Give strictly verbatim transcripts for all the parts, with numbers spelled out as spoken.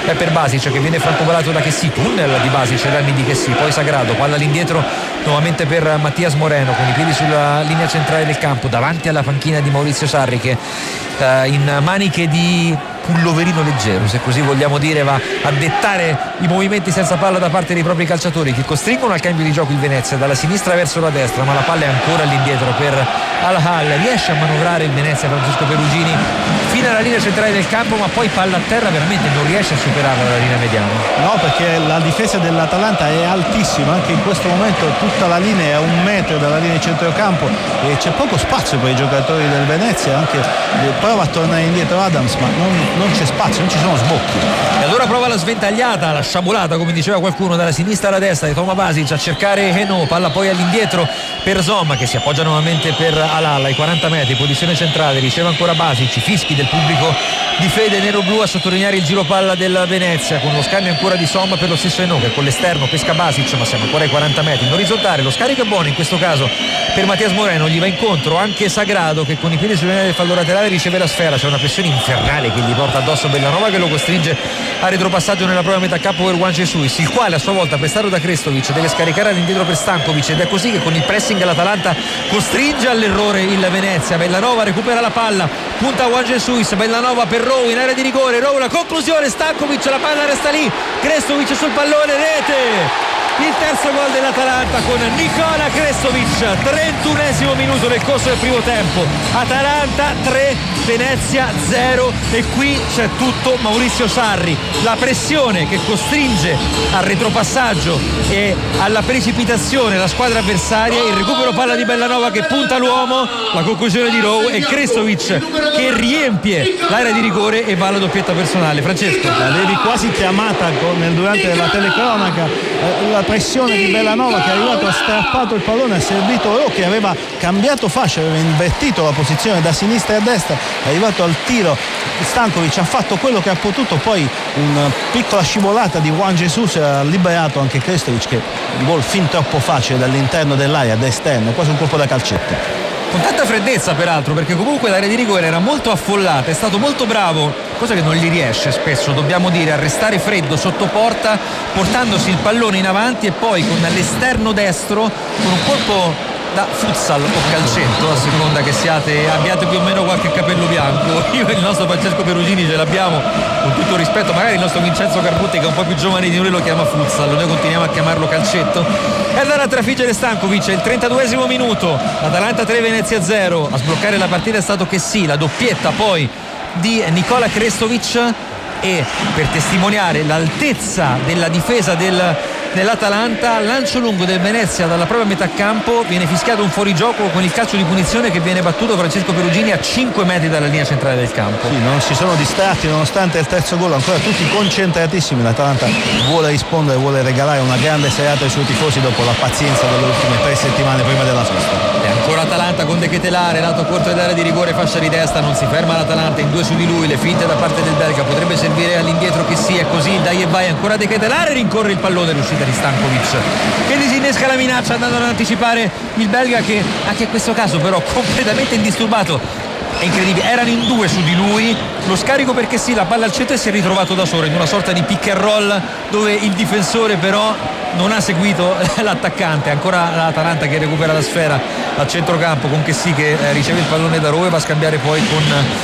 è per Basic che viene francovorato da Chessy, tunnel di Basic, danni di Chessy, poi Sagrado, palla all'indietro nuovamente per Mattias Moreno con i piedi sulla linea centrale del campo davanti alla panchina di Maurizio Sarri che eh, in maniche di pulloverino leggero, se così vogliamo dire, va a dettare i movimenti senza palla da parte dei propri calciatori che costringono al cambio di gioco il Venezia dalla sinistra verso la destra, ma la palla è ancora all'indietro per Al-Hal. Riesce a manovrare il Venezia Francesco Perugini fino alla linea centrale del campo, ma poi palla a terra veramente non riesce a superare la linea mediana. No, perché la difesa dell'Atalanta è altissima, anche in questo momento tutta la linea è a un metro dalla linea di centrocampo e c'è poco spazio per i giocatori del Venezia, anche prova a tornare indietro Adams, ma non non c'è spazio, non ci sono sbocchi. E allora prova la sventagliata, la sciabolata come diceva qualcuno dalla sinistra alla destra di Toma Basic a cercare Heno, palla poi all'indietro per Zoma che si appoggia nuovamente per Alalla ai quaranta metri, posizione centrale, riceve ancora Basic, fischi del pubblico di fede nero-blu a sottolineare il giro palla del Venezia con lo scambio ancora di Somma per lo stesso Heno che con l'esterno pesca Basic, ma siamo ancora ai quaranta metri in orizzontale, lo scarico è buono in questo caso per Mattias Moreno, gli va incontro anche Sagrado che con i piedi sulla linea del fallo laterale riceve la sfera, c'è una pressione infernale che gli porta addosso Bellanova che lo costringe a retropassaggio nella propria metà campo per Juan Jesus, il quale a sua volta prestato da Krestovic deve scaricare all'indietro per Stankovic ed è così che con il pressing l'Atalanta costringe all'errore il Venezia. Bellanova recupera la palla, punta a Juan Jesus, Bellanova per Rowe in area di rigore, Rowe la conclusione, Stankovic, la palla resta lì, Krestovic sul pallone, rete! Il terzo gol dell'Atalanta con Nikola Krestovic, trentunesimo minuto nel corso del primo tempo. Atalanta tre, Venezia zero e qui c'è tutto Maurizio Sarri. La pressione che costringe al retropassaggio e alla precipitazione la squadra avversaria, il recupero palla di Bellanova che punta l'uomo, la conclusione di Rowe e Krestovic che riempie l'area di rigore e va alla doppietta personale. Francesco, l'avevi quasi chiamata con, durante la telecronaca, eh, la pressione di Bellanova che è arrivato, ha strappato il pallone, ha servito Rowe che aveva cambiato fascia, aveva invertito la posizione da sinistra a destra, è arrivato al tiro, Stankovic ha fatto quello che ha potuto, poi una piccola scivolata di Juan Jesus ha liberato anche Krestovic che gol fin troppo facile dall'interno dell'area, da esterno, quasi un colpo da calcetto. Con tanta freddezza peraltro, perché comunque l'area di rigore era molto affollata, è stato molto bravo, cosa che non gli riesce spesso, dobbiamo dire, a restare freddo sotto porta, portandosi il pallone in avanti e poi con l'esterno destro, con un colpo da futsal o calcetto, a seconda che siate, abbiate più o meno qualche capello bianco. Io e il nostro Francesco Perugini ce l'abbiamo, con tutto rispetto, magari il nostro Vincenzo Carbutti che è un po' più giovane di noi lo chiama futsal, noi continuiamo a chiamarlo calcetto. E allora a trafiggere Stankovic, il trentaduesimo minuto, Atalanta tre, Venezia zero, a sbloccare la partita è stato Chessy, la doppietta poi di Nikola Krestovic e per testimoniare l'altezza della difesa del dell'Atalanta, lancio lungo del Venezia dalla propria metà campo, viene fischiato un fuorigioco con il calcio di punizione che viene battuto Francesco Perugini a cinque metri dalla linea centrale del campo. Sì, non si sono distratti nonostante il terzo gol, ancora tutti concentratissimi, l'Atalanta vuole rispondere, vuole regalare una grande serata ai suoi tifosi dopo la pazienza delle ultime tre settimane prima della sosta. E ancora Atalanta con De Ketelare, lato corto dell'area di rigore, fascia di destra, non si ferma l'Atalanta, in due su di lui, le finte da parte del belga, potrebbe servire all'indietro che sì, è così, il dai e vai, ancora De Ketelare, rincorre il pallone, l'uscita di Stankovic che disinnesca la minaccia andando ad anticipare il belga che anche in questo caso però completamente indisturbato, è incredibile, erano in due su di lui, lo scarico perché sì, la palla al centro e si è ritrovato da solo in una sorta di pick and roll dove il difensore però non ha seguito l'attaccante, ancora l'Atalanta che recupera la sfera al centrocampo con Chessy che eh, riceve il pallone da Rowe e va a scambiare poi con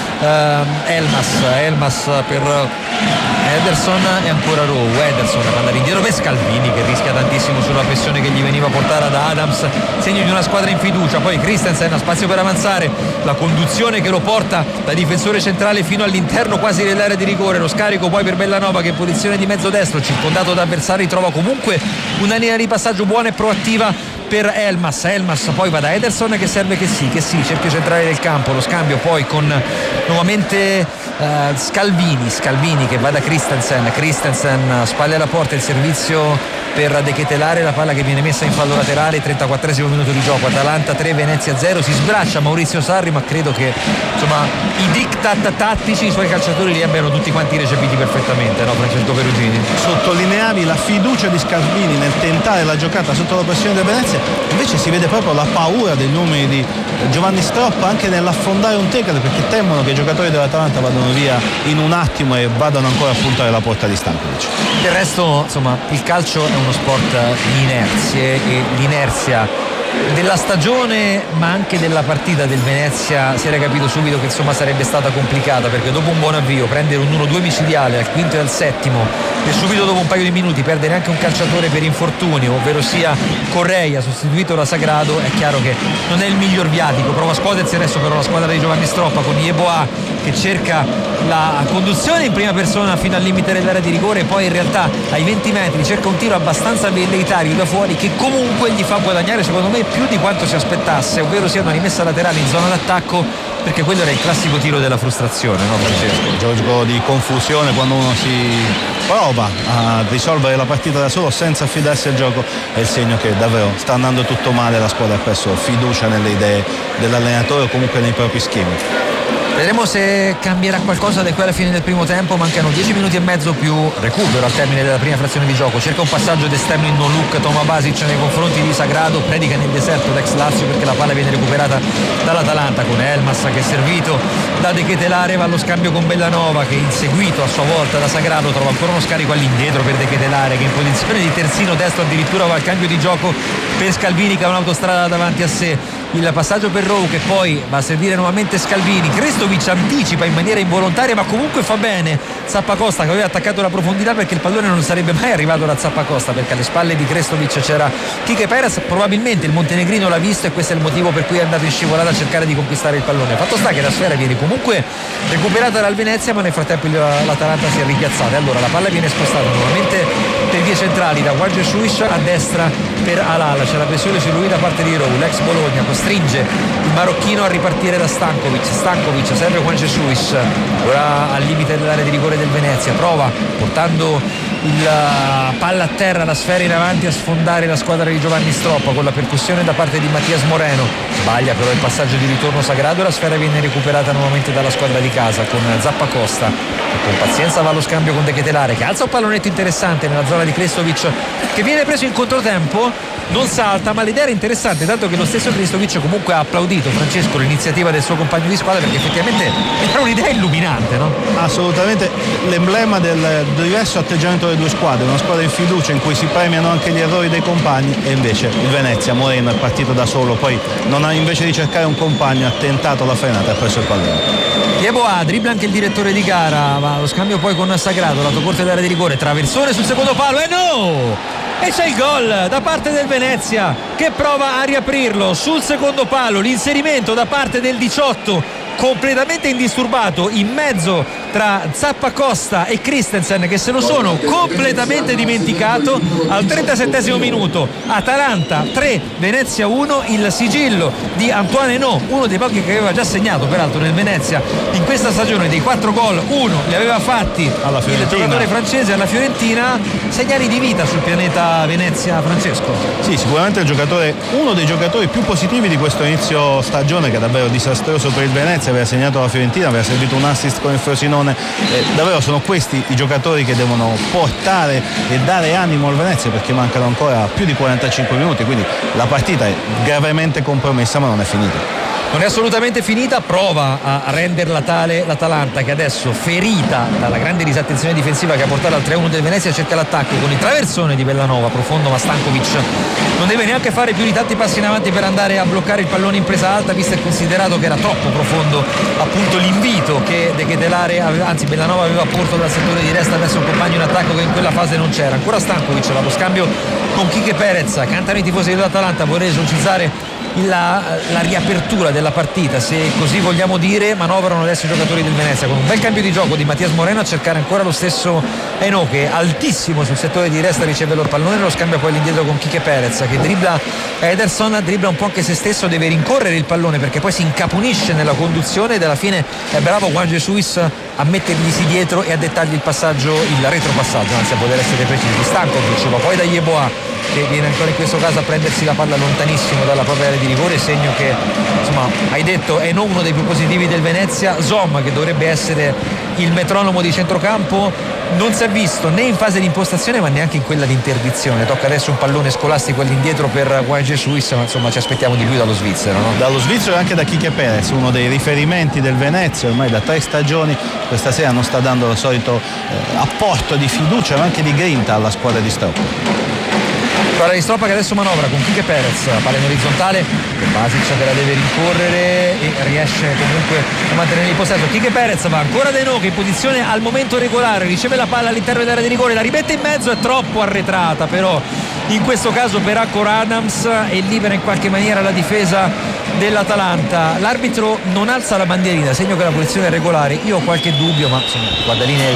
eh, Elmas Elmas per Ederson e ancora Rowe, Ederson a mandare indietro per Scalvini che rischia tantissimo sulla pressione che gli veniva portata da Adams, segno di una squadra in fiducia, poi Christensen ha spazio per avanzare, la conduzione che lo porta da difensore centrale fino all'interno quasi dell'area di rigore, lo scarico poi per Bellanova che in posizione di mezzo destro circondato da avversari trova comunque una linea di passaggio buona e proattiva per Elmas, Elmas poi va da Ederson che serve che sì, che sì, cerchio centrale del campo, lo scambio poi con nuovamente uh, Scalvini, Scalvini che va da Christensen, Christensen spalle alla porta, il servizio per De Ketelare, la palla che viene messa in fallo laterale, trentaquattresimo minuto di gioco, Atalanta tre, Venezia zero. Si sbraccia Maurizio Sarri, ma credo che insomma i diktat tattici i suoi calciatori li abbiano tutti quanti recepiti perfettamente, no Francesco Perugini? Sottolineavi la fiducia di Scalvini nel tentare la giocata sotto la pressione del Venezia, invece si vede proprio la paura dei numeri di Giovanni Stroppa anche nell'affondare un tackle, perché temono che i giocatori dell'Atalanta vadano via in un attimo e vadano ancora a puntare la porta di Stankovic. Del resto insomma il calcio è uno sport di inerzie e l'inerzia della stagione ma anche della partita del Venezia si era capito subito che insomma sarebbe stata complicata, perché dopo un buon avvio prendere un uno due micidiale al quinto e al settimo e subito dopo un paio di minuti perdere anche un calciatore per infortunio, ovvero sia Correia sostituito da Sagrado, è chiaro che non è il miglior viatico. Prova a scuotersi adesso però la squadra di Giovanni Stroppa con Yeboah che cerca la conduzione in prima persona fino al limite dell'area di rigore e poi in realtà ai venti metri cerca un tiro abbastanza velleitario da fuori che comunque gli fa guadagnare secondo me più di quanto si aspettasse, ovvero sia una rimessa laterale in zona d'attacco, perché quello era il classico tiro della frustrazione, no Francesco? Gioco di confusione quando uno si prova a risolvere la partita da solo senza affidarsi al gioco, è il segno che davvero sta andando tutto male, la squadra ha perso fiducia nelle idee dell'allenatore o comunque nei propri schemi. Vedremo se cambierà qualcosa da qui alla fine del primo tempo. Mancano dieci minuti e mezzo più recupero al termine della prima frazione di gioco. Cerca un passaggio d'esterno in non look Toma Basic nei confronti di Sagrado, predica nel deserto l'ex Lazio perché la palla viene recuperata dall'Atalanta con Elmas che è servito da De Ketelare, va allo scambio con Bellanova che inseguito a sua volta da Sagrado trova ancora uno scarico all'indietro per De Ketelare che in posizione di terzino destro addirittura va al cambio di gioco per Scalvini che ha un'autostrada davanti a sé. Il passaggio per Rowe che poi va a servire nuovamente Scalvini. Krestovic anticipa in maniera involontaria ma comunque fa bene Zappacosta che aveva attaccato la profondità perché il pallone non sarebbe mai arrivato da Zappacosta, perché alle spalle di Krestovic c'era Quique Perez, probabilmente il montenegrino l'ha visto e questo è il motivo per cui è andato in scivolata a cercare di conquistare il pallone. Fatto sta che la sfera viene comunque recuperata dal Venezia ma nel frattempo l'Atalanta si è ripiazzata. Allora la palla viene spostata nuovamente per vie centrali da Juan Jesus a destra per Alal, c'è la pressione su lui da parte di Rowe, l'ex Bologna costringe il marocchino a ripartire da Stankovic. Stankovic serve Juan Jesus, ora al limite dell'area di rigore del Venezia, prova portando il palla a terra, la sfera in avanti a sfondare la squadra di Giovanni Stroppa con la percussione da parte di Mattias Moreno, sbaglia però il passaggio di ritorno Sagrado e la sfera viene recuperata nuovamente dalla squadra di casa con Zappacosta che con pazienza va allo scambio con De Ketelare che alza un pallonetto interessante nella zona di Krestovic che viene preso in controtempo, non salta ma l'idea era interessante, tanto che lo stesso Krestovic comunque ha applaudito Francesco l'iniziativa del suo compagno di squadra perché effettivamente era un'idea illuminante, no? Assolutamente l'emblema del diverso atteggiamento delle due squadre, una squadra in fiducia in cui si premiano anche gli errori dei compagni e invece il Venezia, Moreno è partito da solo, poi non ha, invece di cercare un compagno ha tentato la frenata e ha preso il pallone. Yeboah dribbla anche il direttore di gara, va allo scambio poi con Sagrado, lato corto dell'area di rigore, traversone sul secondo palo e no! E c'è il gol da parte del Venezia che prova a riaprirlo sul secondo palo, l'inserimento da parte del diciotto completamente indisturbato in mezzo tra Zappacosta e Christensen che se lo sono completamente dimenticato. Al trentasettesimo minuto Atalanta tre, Venezia uno, il sigillo di Antoine Henault, uno dei pochi che aveva già segnato peraltro nel Venezia in questa stagione, dei quattro gol uno li aveva fatti alla il giocatore francese alla Fiorentina, segnali di vita sul pianeta Venezia. Francesco? Sì, sicuramente il giocatore, uno dei giocatori più positivi di questo inizio stagione che è davvero disastroso per il Venezia, aveva segnato la Fiorentina, aveva servito un assist con il Frosinone, eh, davvero sono questi i giocatori che devono portare e dare animo al Venezia perché mancano ancora più di quarantacinque minuti, quindi la partita è gravemente compromessa ma non è finita. Non è assolutamente finita, prova a renderla tale l'Atalanta che adesso, ferita dalla grande disattenzione difensiva che ha portato al tre a uno del Venezia, cerca l'attacco con il traversone di Bellanova, profondo ma Stankovic non deve neanche fare più di tanti passi in avanti per andare a bloccare il pallone in presa alta, visto e considerato che era troppo profondo appunto l'invito che De Ketelare aveva, anzi Bellanova aveva portato dal settore di destra verso un compagno in attacco che in quella fase non c'era. Ancora Stankovic, va allo scambio con Quique Perez, cantano i tifosi dell'Atalanta, vorrei esorcizzare la, la riapertura della partita, se così vogliamo dire. Manovrano adesso i giocatori del Venezia con un bel cambio di gioco di Mattias Moreno a cercare ancora lo stesso Eno, che altissimo sul settore di destra riceve il pallone, lo scambia poi all'indietro con Quique Perez che dribbla Ederson, dribbla un po' anche se stesso, deve rincorrere il pallone perché poi si incapunisce nella conduzione ed alla fine è bravo Juan Jesus a metterglisi dietro e a dettargli il passaggio, il retropassaggio, anzi a poter essere precisi. Stankovic, ma poi da Yeboah che viene ancora in questo caso a prendersi la palla lontanissimo dalla propria area di rigore, segno che insomma hai detto è non uno dei più positivi del Venezia. Zom, che dovrebbe essere il metronomo di centrocampo, non si è visto né in fase di impostazione ma neanche in quella di interdizione. Tocca adesso un pallone scolastico all'indietro per Juan Jesus, ma insomma ci aspettiamo di più dallo svizzero, no? Dallo svizzero e anche da Quique Perez, uno dei riferimenti del Venezia ormai da tre stagioni. Questa sera non sta dando il solito eh, apporto di fiducia ma anche di grinta alla squadra di Stroppa. Squadra di Stroppa che adesso manovra con Quique Perez, palla in orizzontale, Basic che la deve rincorrere e riesce comunque a mantenere il possesso. Quique Perez va ancora da Eno che in posizione al momento regolare, riceve la palla all'interno dell'area di rigore, la rimette in mezzo, è troppo arretrata però in questo caso per Akor Adams e libera in qualche maniera la difesa dell'Atalanta. L'arbitro non alza la bandierina, segno che la posizione è regolare. Io ho qualche dubbio, ma insomma guardaline